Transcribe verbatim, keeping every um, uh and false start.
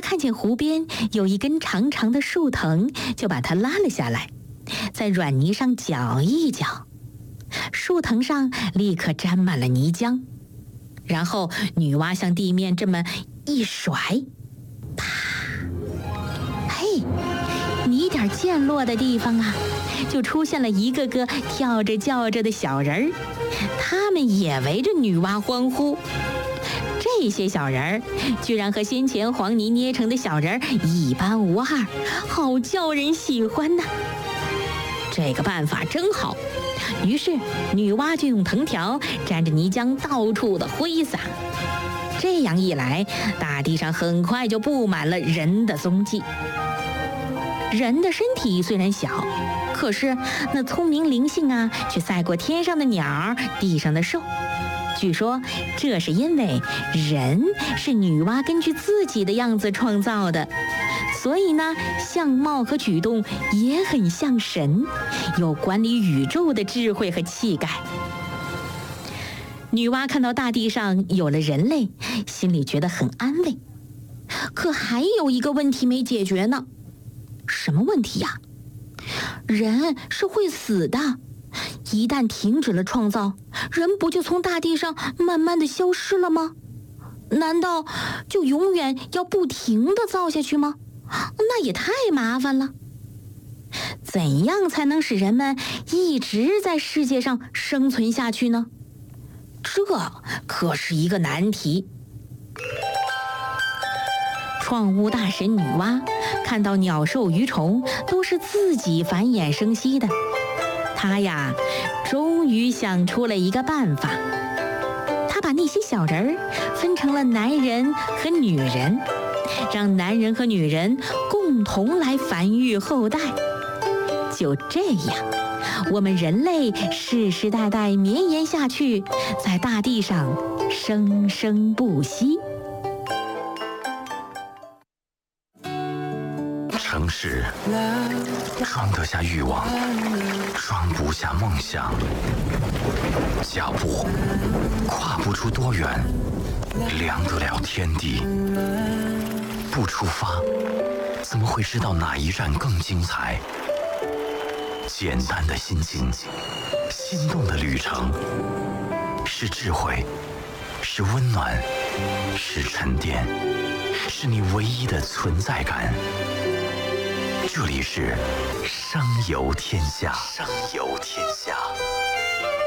看见湖边有一根长长的树藤，就把它拉了下来，在软泥上搅一搅，树藤上立刻沾满了泥浆。然后女娲向地面这么一甩，啪！嘿，泥点溅落的地方啊，就出现了一个个跳着叫着的小人儿，他们也围着女娲欢呼。这些小人儿居然和先前黄泥捏成的小人儿一般无二，好叫人喜欢呐！这个办法真好。于是女娲就用藤条沾着泥浆到处的挥洒，这样一来，大地上很快就布满了人的踪迹。人的身体虽然小，可是那聪明灵性啊，却赛过天上的鸟，地上的兽。据说这是因为人是女娲根据自己的样子创造的，所以呢，相貌和举动也很像神，有管理宇宙的智慧和气概。女娲看到大地上有了人类，心里觉得很安慰。可还有一个问题没解决呢。什么问题呀？人是会死的，一旦停止了创造，人不就从大地上慢慢的消失了吗？难道就永远要不停的造下去吗？那也太麻烦了。怎样才能使人们一直在世界上生存下去呢？这可是一个难题。创物大神女娲看到鸟兽鱼虫都是自己繁衍生息的，她呀，终于想出了一个办法。她把那些小人儿分成了男人和女人，让男人和女人共同来繁育后代。就这样，我们人类世世代代绵延下去，在大地上生生不息。 城市装得下欲望，装不下梦想。脚步跨不出多远，量得了天地。不出发，怎么会知道哪一站更精彩？简单的心情，心动的旅程，是智慧，是温暖，是沉淀，是你唯一的存在感。这里是声游天下，声游天下。